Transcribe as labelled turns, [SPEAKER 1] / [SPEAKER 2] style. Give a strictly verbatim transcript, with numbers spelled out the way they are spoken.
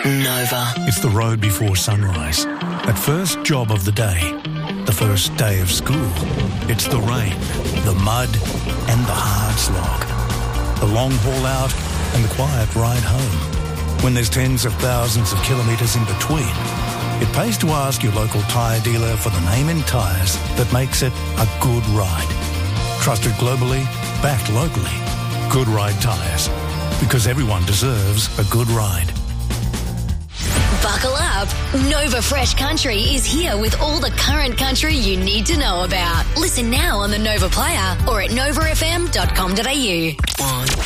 [SPEAKER 1] Nova.
[SPEAKER 2] It's the road before sunrise. That first job of the day. The first day of school. It's the rain, the mud and the hard slog. The long haul out and the quiet ride home. When there's tens of thousands of kilometres in between, it pays to ask your local tyre dealer for the name in tyres that makes it a good ride. Trusted globally, backed locally. Good Ride Tyres. Because everyone deserves a good ride.
[SPEAKER 1] Buckle up. Nova Fresh Country is here with all the current country you need to know about. Listen now on the Nova Player or at nova f m dot com dot a u.